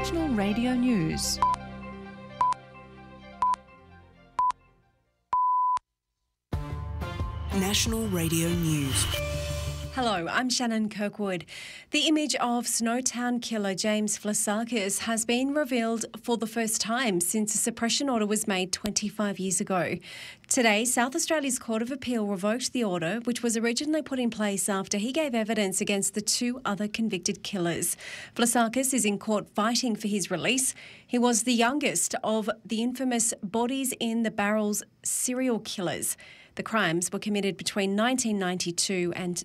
National Radio News. National Radio News. Hello, I'm Shannon Kirkwood. The image of Snowtown killer James Vlasakis has been revealed for the first time since a suppression order was made 25 years ago. Today, South Australia's Court of Appeal revoked the order, which was originally put in place after he gave evidence against the two other convicted killers. Vlasakis is in court fighting for his release. He was the youngest of the infamous Bodies in the Barrels serial killers. The crimes were committed between 1992 and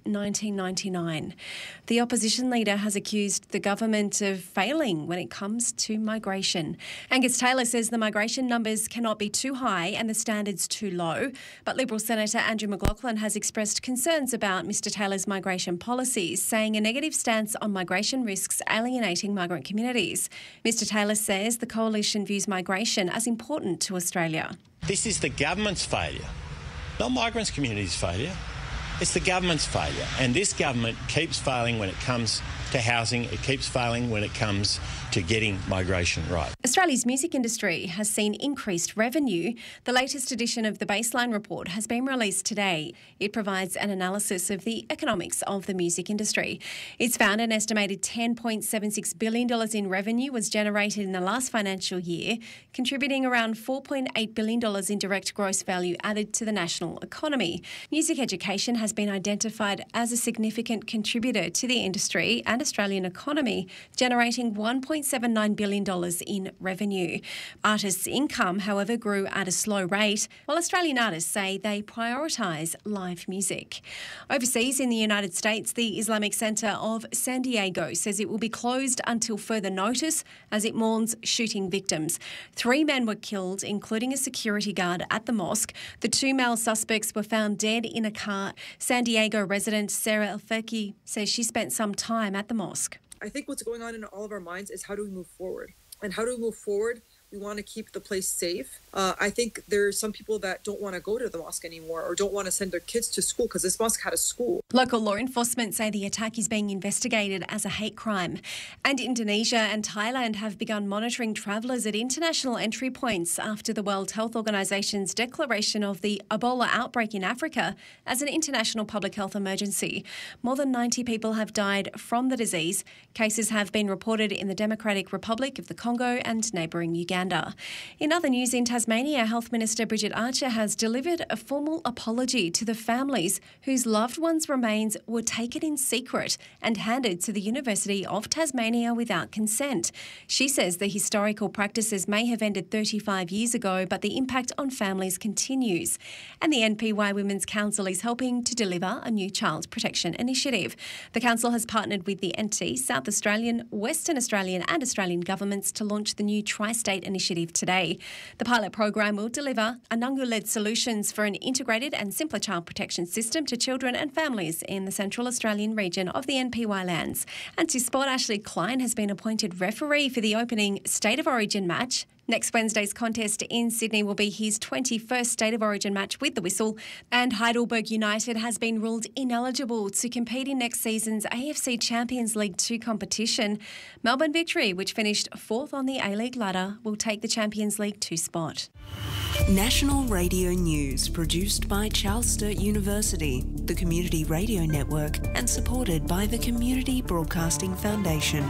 1999. The opposition leader has accused the government of failing when it comes to migration. Angus Taylor says the migration numbers cannot be too high and the standards too low. But Liberal Senator Andrew McLaughlin has expressed concerns about Mr Taylor's migration policies, saying a negative stance on migration risks alienating migrant communities. Mr Taylor says the coalition views migration as important to Australia. This is the government's failure. Not migrants' community's failure. It's the government's failure. And this government keeps failing when it comes to housing. It keeps failing when it comes to getting migration right. Australia's music industry has seen increased revenue. The latest edition of the Baseline Report has been released today. It provides an analysis of the economics of the music industry. It's found an estimated $10.76 billion in revenue was generated in the last financial year, contributing around $4.8 billion in direct gross value added to the national economy. Music education has been identified as a significant contributor to the industry and Australian economy, generating $1.79 billion in revenue. Artists' income, however, grew at a slow rate, while Australian artists say they prioritise live music. Overseas in the United States, the Islamic Centre of San Diego says it will be closed until further notice as it mourns shooting victims. 3 men were killed, including a security guard at the mosque. The 2 male suspects were found dead in a car. San Diego resident Sarah Elfeki says she spent some time at the mosque. I think what's going on in all of our minds is how do we move forward? And how do we move forward? We want to keep the place safe. I think there's some people that don't want to go to the mosque anymore or don't want to send their kids to school because this mosque had a school. Local law enforcement say the attack is being investigated as a hate crime. And Indonesia and Thailand have begun monitoring travellers at international entry points after the World Health Organisation's declaration of the Ebola outbreak in Africa as an international public health emergency. More than 90 people have died from the disease. Cases have been reported in the Democratic Republic of the Congo and neighbouring Uganda. In other news, in Tasmania, Health Minister Bridget Archer has delivered a formal apology to the families whose loved ones' remains were taken in secret and handed to the University of Tasmania without consent. She says the historical practices may have ended 35 years ago, but the impact on families continues. And the NPY Women's Council is helping to deliver a new child protection initiative. The council has partnered with the NT, South Australian, Western Australian and Australian governments to launch the new Tri-State initiative today. The pilot program will deliver Anangu-led solutions for an integrated and simpler child protection system to children and families in the Central Australian region of the NPY lands. And to sport, Ashley Klein has been appointed referee for the opening State of Origin match. Next Wednesday's contest in Sydney will be his 21st State of Origin match with the whistle, and Heidelberg United has been ruled ineligible to compete in next season's AFC Champions League 2 competition. Melbourne Victory, which finished 4th on the A-League ladder, will take the Champions League 2 spot. National Radio News, produced by Charles Sturt University, the Community Radio Network, and supported by the Community Broadcasting Foundation.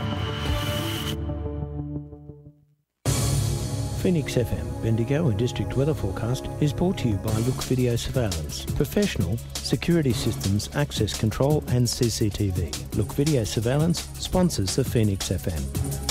Phoenix FM, Bendigo and District Weather Forecast is brought to you by Look Video Surveillance. Professional security systems, access control and CCTV. Look Video Surveillance sponsors the Phoenix FM.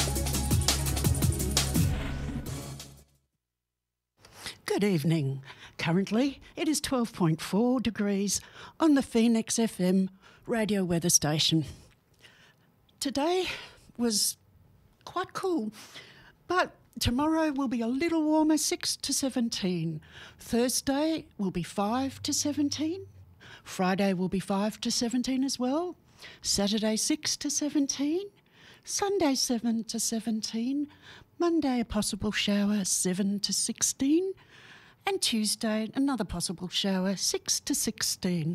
Good evening. Currently, it is 12.4 degrees on the Phoenix FM radio weather station. Today was quite cool, but tomorrow will be a little warmer, 6 to 17. Thursday will be 5 to 17. Friday will be 5 to 17 as well. Saturday 6 to 17. Sunday 7 to 17. Monday a possible shower 7 to 16. And Tuesday another possible shower 6 to 16.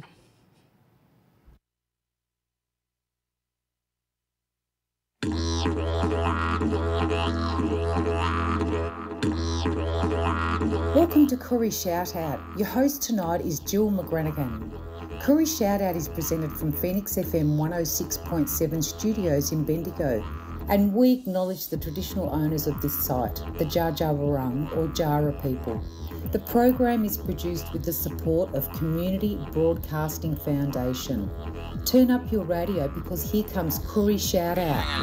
Welcome to Koori Shout Out. Your host tonight is Jill McGranagan. Koori Shout Out is presented from Phoenix FM 106.7 studios in Bendigo, and we acknowledge the traditional owners of this site, the Dja Dja Wurrung or Jara people. The program is produced with the support of Community Broadcasting Foundation. Turn up your radio because here comes Koori Shout Out.